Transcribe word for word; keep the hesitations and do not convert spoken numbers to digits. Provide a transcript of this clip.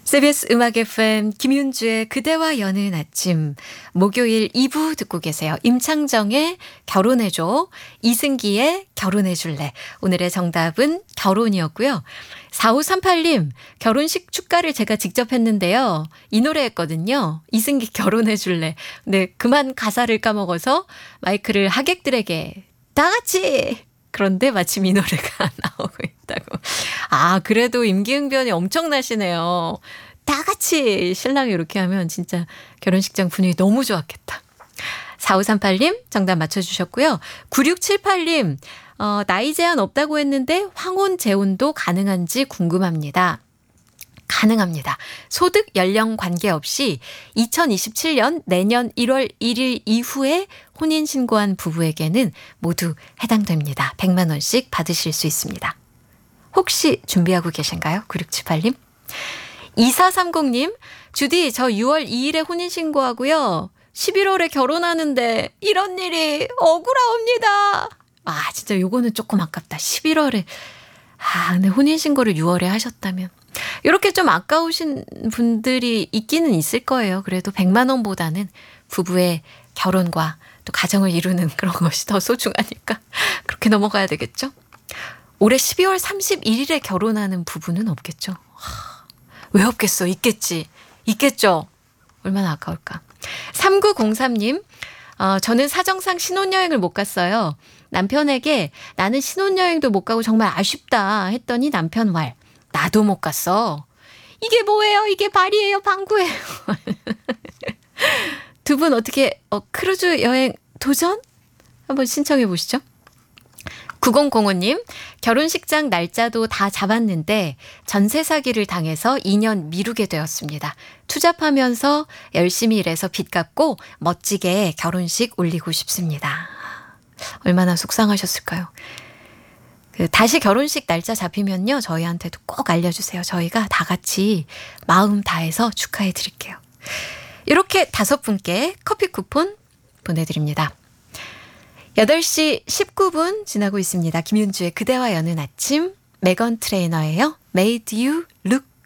씨비에스 음악 에프엠 김윤주의 그대와 여는 아침 목요일 이 부 듣고 계세요. 임창정의 결혼해줘, 이승기의 결혼해줄래. 오늘의 정답은 결혼이었고요. 사오삼팔 님 결혼식 축가를 제가 직접 했는데요. 이 노래 했거든요. 이승기 결혼해줄래. 근데 그만 가사를 까먹어서 마이크를 하객들에게 다 같이, 그런데 마침 이 노래가 나오고 있다고. 아, 그래도 임기응변이 엄청나시네요. 다 같이 신랑이 이렇게 하면 진짜 결혼식장 분위기 너무 좋았겠다. 사오삼팔 님 정답 맞춰주셨고요. 구육칠팔 님 어, 나이 제한 없다고 했는데 황혼 재혼도 가능한지 궁금합니다. 가능합니다. 소득 연령 관계없이 이천이십칠 년 내년 일월 일일 이후에 혼인신고한 부부에게는 모두 해당됩니다. 백만 원씩 받으실 수 있습니다. 혹시 준비하고 계신가요? 구육칠팔 님. 이사삼공 님 주디 저 유월 이일에 혼인신고하고요. 십일월에 결혼하는데 이런 일이 억울합니다. 아 진짜 요거는 조금 아깝다. 십일월에. 아 근데 혼인신고를 유월에 하셨다면. 이렇게 좀 아까우신 분들이 있기는 있을 거예요. 그래도 백만 원보다는 부부의 결혼과 또 가정을 이루는 그런 것이 더 소중하니까 그렇게 넘어가야 되겠죠. 올해 십이월 삼십일일에 결혼하는 부부는 없겠죠. 하, 왜 없겠어? 있겠지. 있겠죠. 얼마나 아까울까. 삼구공삼 님 어, 저는 사정상 신혼여행을 못 갔어요. 남편에게 나는 신혼여행도 못 가고 정말 아쉽다 했더니 남편 말 나도 못 갔어. 이게 뭐예요? 이게 발이에요? 방구예요? 두 분 어떻게 어, 크루즈 여행 도전? 한번 신청해 보시죠. 구공공오 님 결혼식장 날짜도 다 잡았는데 전세 사기를 당해서 이 년 미루게 되었습니다. 투잡하면서 열심히 일해서 빚 갚고 멋지게 결혼식 올리고 싶습니다. 얼마나 속상하셨을까요? 그 다시 결혼식 날짜 잡히면요. 저희한테도 꼭 알려주세요. 저희가 다 같이 마음 다해서 축하해 드릴게요. 이렇게 다섯 분께 커피 쿠폰 보내드립니다. 여덟 시 십구 분 지나고 있습니다. 김윤주의 그대와 여는 아침, 메건 트레이너예요. Made you look